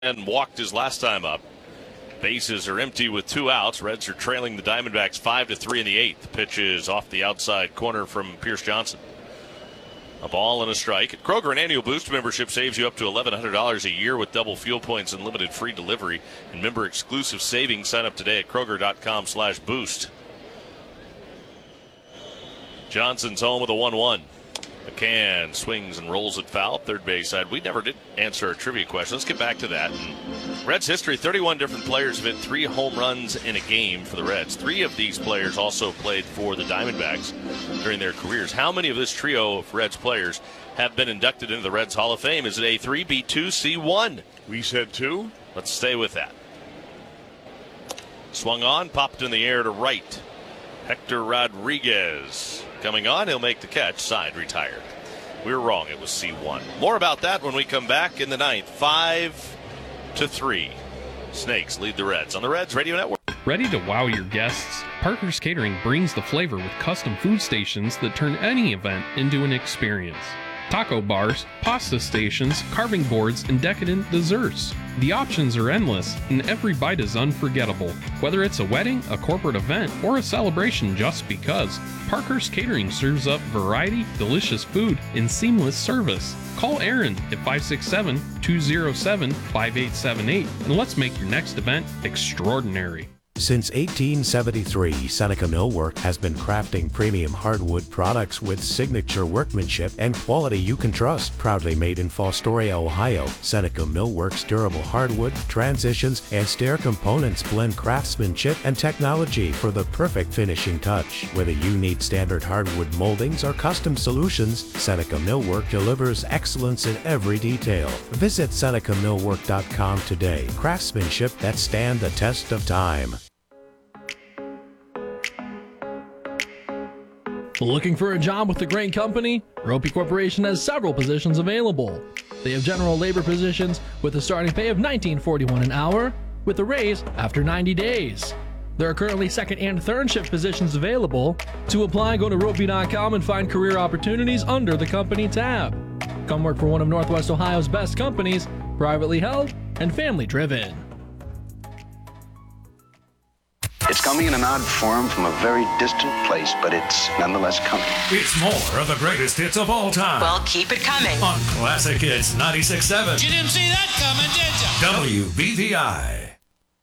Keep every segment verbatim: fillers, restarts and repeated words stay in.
and walked his last time up. Bases are empty with two outs. Reds are trailing the Diamondbacks five to three in the eighth. Pitch is off the outside corner from Pierce Johnson. A ball and a strike. At Kroger, an annual Boost membership saves you up to eleven hundred dollars a year with double fuel points and limited free delivery. And member exclusive savings. Sign up today at Kroger.com slash boost. Johnson's home with a one one. McCann swings and rolls it foul. Third base side. We never did answer our trivia question. Let's get back to that. And Reds history, thirty-one different players have hit three home runs in a game for the Reds. Three of these players also played for the Diamondbacks during their careers. How many of this trio of Reds players have been inducted into the Reds Hall of Fame? Is it A three, B two, C one? We said two. Let's stay with that. Swung on, popped in the air to right. Hector Rodriguez coming on. He'll make the catch. Side retired. We were wrong. It was C one. More about that when we come back in the ninth. Five to three. Snakes lead the Reds on the Reds Radio Network. Ready to wow your guests? Parker's Catering brings the flavor with custom food stations that turn any event into an experience. Taco bars, pasta stations, carving boards, and decadent desserts. The options are endless, and every bite is unforgettable. Whether it's a wedding, a corporate event, or a celebration just because, Parker's Catering serves up variety, delicious food, and seamless service. Call Aaron at five six seven, two zero seven, five eight seven eight, and let's make your next event extraordinary. Since eighteen seventy-three, Seneca Millwork has been crafting premium hardwood products with signature workmanship and quality you can trust. Proudly made in Fostoria, Ohio, Seneca Millwork's durable hardwood, transitions, and stair components blend craftsmanship and technology for the perfect finishing touch. Whether you need standard hardwood moldings or custom solutions, Seneca Millwork delivers excellence in every detail. Visit Seneca Millwork dot com today. Craftsmanship that stand the test of time. Looking for a job with a great company? Ropey Corporation has several positions available. They have general labor positions with a starting pay of nineteen forty-one an hour with a raise after ninety days. There are currently second and third shift positions available. To apply, go to ropey dot com and find career opportunities under the company tab. Come work for one of Northwest Ohio's best companies, privately held and family driven. It's coming in an odd form from a very distant place, but it's nonetheless coming. It's more of the greatest hits of all time. Well, keep it coming. On Classic Hits ninety-six point seven. You didn't see that coming, did you? W B V I.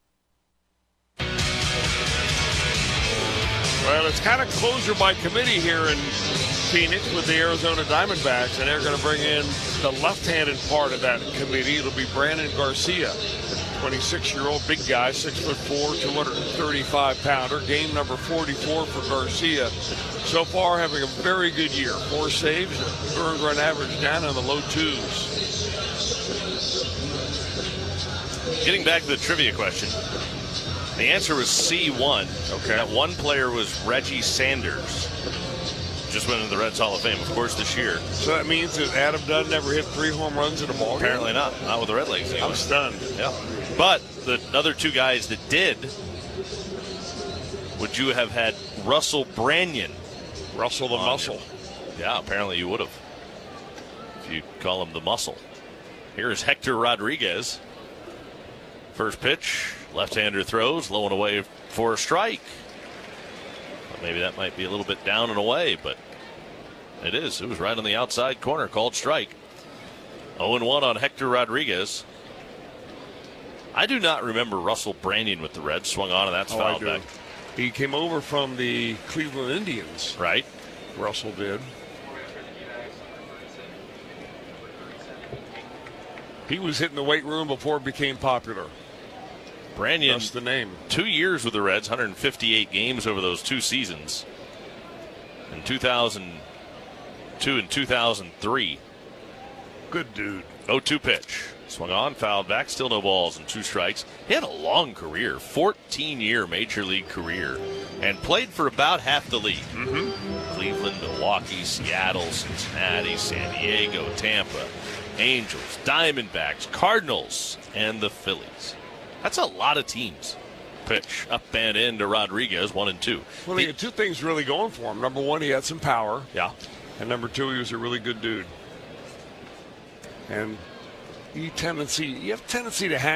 Well, it's kind of closer by committee here in Phoenix with the Arizona Diamondbacks, and they're going to bring in the left-handed part of that committee. It'll be Brandon Garcia, twenty-six-year-old big guy, six foot four, two hundred thirty-five pounder. Game number forty-four for Garcia. So far, having a very good year. Four saves, earned run average down in the low twos. Getting back to the trivia question, the answer was C one. Okay. That one player was Reggie Sanders. Just went into the Reds Hall of Fame, of course, this year. So that means that Adam Dunn never hit three home runs in a ball game? Apparently not. Not with the Red Legs. I'm stunned. Yeah. But the other two guys that did, would you have had Russell Branyan? Russell the Muscle. Yeah, apparently you would have. If you call him the Muscle. Here's Hector Rodriguez. First pitch, left-hander throws, low and away for a strike. Well, maybe that might be a little bit down and away, but it is. It was right on the outside corner, called strike. oh and one on Hector Rodriguez. I do not remember Russell Branyan with the Reds. Swung on, and that's oh, fouled back. He came over from the Cleveland Indians. Right. Russell did. He was hitting the weight room before it became popular. Branyan, that's the name. Two years with the Reds, one hundred fifty-eight games over those two seasons. In two thousand two and two thousand three. Good dude. oh two pitch. Swung on, fouled back, still no balls and two strikes. He had a long career, fourteen-year major league career, and played for about half the league. Mm-hmm. Cleveland, Milwaukee, Seattle, Cincinnati, San Diego, Tampa, Angels, Diamondbacks, Cardinals, and the Phillies. That's a lot of teams. Pitch up and in to Rodriguez, one and two. Well, he had two things really going for him. Number one, he had some power. Yeah. And number two, he was a really good dude. And you tendency you have tendency to hang